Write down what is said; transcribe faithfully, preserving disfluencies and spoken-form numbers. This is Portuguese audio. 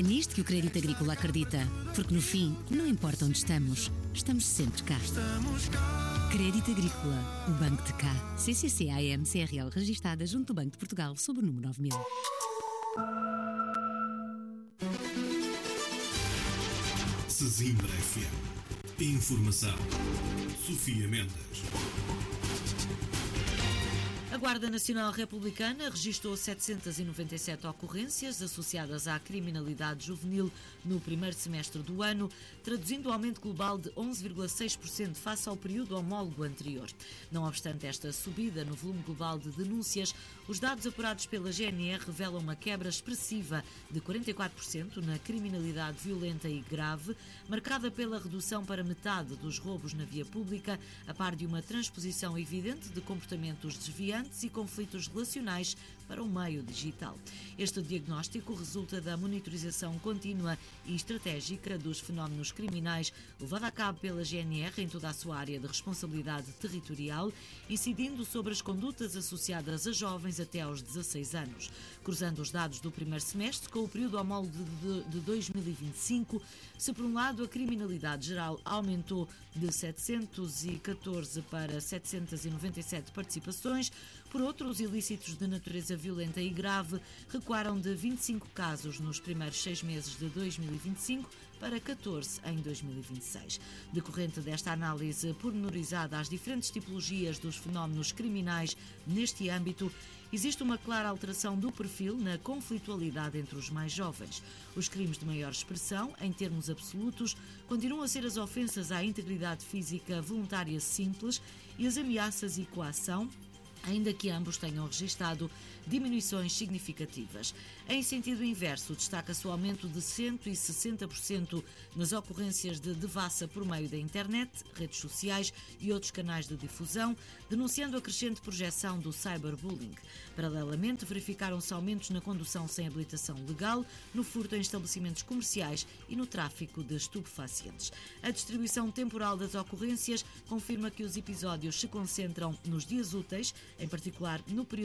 É nisto que o Crédito Agrícola acredita, porque no fim, não importa onde estamos, estamos sempre cá. Crédito Agrícola, o Banco de cá. C C C A M C R L registada junto do Banco de Portugal sob o número nove mil. Sesimbra F M. Informação. Sofia Mendes. A Guarda Nacional Republicana registrou setecentas e noventa e sete ocorrências associadas à criminalidade juvenil no primeiro semestre do ano, traduzindo um aumento global de onze vírgula seis por cento face ao período homólogo anterior. Não obstante esta subida no volume global de denúncias, os dados apurados pela G N R revelam uma quebra expressiva de quarenta e quatro por cento na criminalidade violenta e grave, marcada pela redução para metade dos roubos na via pública, a par de uma transposição evidente de comportamentos desviantes e conflitos relacionais para o meio digital. Este diagnóstico resulta da monitorização contínua e estratégica dos fenómenos criminais levada a cabo pela G N R em toda a sua área de responsabilidade territorial, incidindo sobre as condutas associadas a jovens até aos dezasseis anos. Cruzando os dados do primeiro semestre com o período homólogo de, de, de dois mil e vinte e cinco, se por um lado a criminalidade geral aumentou de setecentos e catorze para setecentos e noventa e sete participações, por outro, os ilícitos de natureza violenta e grave recuaram de vinte e cinco casos nos primeiros seis meses de dois mil e vinte e cinco para catorze em dois mil e vinte e seis. Decorrente desta análise pormenorizada às diferentes tipologias dos fenómenos criminais neste âmbito, existe uma clara alteração do perfil na conflitualidade entre os mais jovens. Os crimes de maior expressão, em termos absolutos, continuam a ser as ofensas à integridade física voluntária simples e as ameaças e coação, ainda que ambos tenham registado diminuições significativas. Em sentido inverso, destaca-se o aumento de cento e sessenta por cento nas ocorrências de devassa por meio da internet, redes sociais e outros canais de difusão, denunciando a crescente projeção do cyberbullying. Paralelamente, verificaram-se aumentos na condução sem habilitação legal, no furto em estabelecimentos comerciais e no tráfico de estupefacientes. A distribuição temporal das ocorrências confirma que os episódios se concentram nos dias úteis, em particular no período